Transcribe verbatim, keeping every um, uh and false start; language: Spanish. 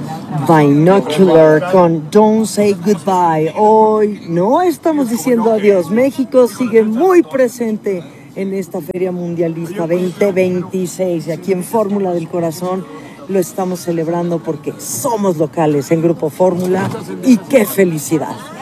Binocular con Don't Say Goodbye. Hoy no estamos diciendo adiós. México sigue muy presente en esta Feria Mundialista veinte veintiséis y aquí en Fórmula del Corazón lo estamos celebrando porque somos locales en Grupo Fórmula y qué felicidad.